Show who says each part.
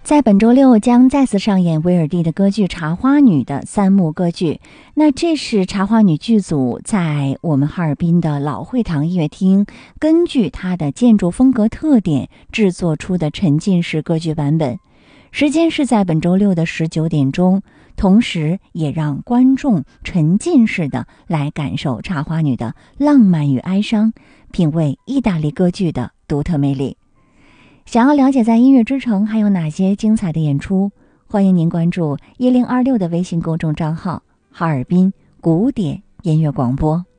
Speaker 1: 在本周六将再次上演威尔第的歌剧《茶花女》的3幕歌剧。那这是茶花女剧组在我们哈尔滨的老会堂音乐厅根据它的建筑风格特点制作出的沉浸式歌剧版本。时间是在本周六的19点钟，同时也让观众沉浸式的来感受茶花女的浪漫与哀伤，品味意大利歌剧的独特魅力。想要了解在音乐之城还有哪些精彩的演出，欢迎您关注1026的微信公众账号哈尔滨古典音乐广播。